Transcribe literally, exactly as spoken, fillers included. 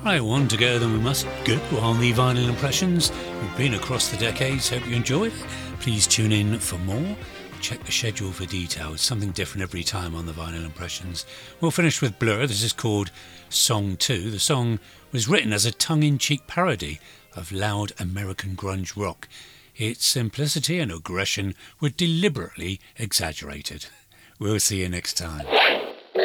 Right, one to go, then we must go on the Vinyl Impressions. We've been across the decades, hope you enjoyed it. Please tune in for more. Check the schedule for details, something different every time on the Vinyl Impressions. We'll finish with Blur. This is called Song two. The song was written as a tongue-in-cheek parody of loud American grunge rock. Its simplicity and aggression were deliberately exaggerated. We'll see you next time.